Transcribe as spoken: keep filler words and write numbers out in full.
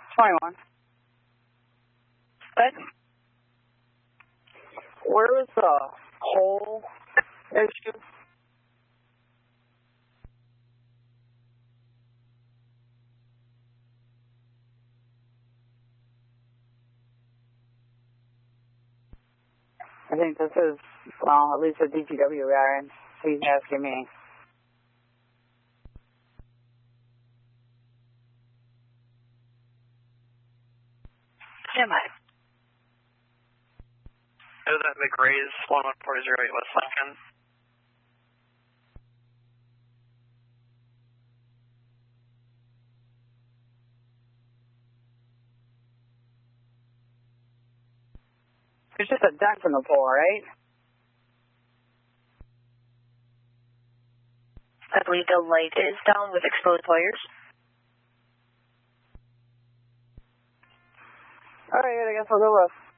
twenty-one. What? Where was the hole issue? I think this is, well, at least a D P W guy, and he's asking me. Am I? It was at McRae's one one four zero eight West Lincoln. There's just a dent in the pole, right? I believe the light is down with exposed wires. Alright, I guess I'll go with.